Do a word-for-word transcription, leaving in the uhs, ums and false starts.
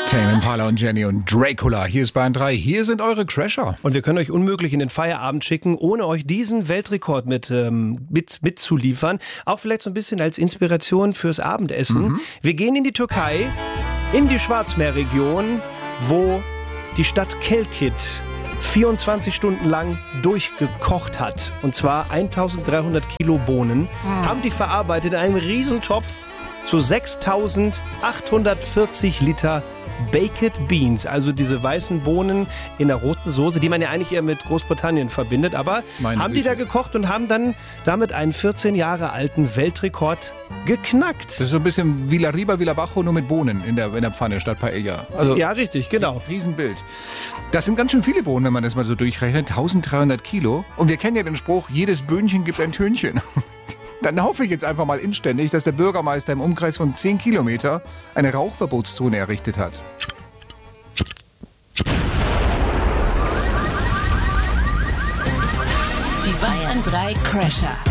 Tame Impala und Jenny und Dracula. Hier ist Bayern drei. Hier sind eure Crasher. Und wir können euch unmöglich in den Feierabend schicken, ohne euch diesen Weltrekord mit, ähm, mit, mitzuliefern. Auch vielleicht so ein bisschen als Inspiration fürs Abendessen. Mhm. Wir gehen in die Türkei, in die Schwarzmeerregion, wo die Stadt Kelkit vierundzwanzig Stunden lang durchgekocht hat. Und zwar eintausenddreihundert Kilo Bohnen. Mhm. Haben die verarbeitet in einem Riesentopf zu sechstausendachthundertvierzig Liter Baked Beans, also diese weißen Bohnen in der roten Soße, die man ja eigentlich eher mit Großbritannien verbindet. Aber Meine haben Güte. die da gekocht und haben dann damit einen vierzehn Jahre alten Weltrekord geknackt. Das ist so ein bisschen Villa Riba, Villa Bajo, nur mit Bohnen in der, in der Pfanne statt Paella. Also, ja, richtig, genau. Riesenbild. Das sind ganz schön viele Bohnen, wenn man das mal so durchrechnet. eintausenddreihundert Kilo. Und wir kennen ja den Spruch, jedes Böhnchen gibt ein Tönchen. Dann hoffe ich jetzt einfach mal inständig, dass der Bürgermeister im Umkreis von zehn Kilometer eine Rauchverbotszone errichtet hat. Die Bayern drei Crasher.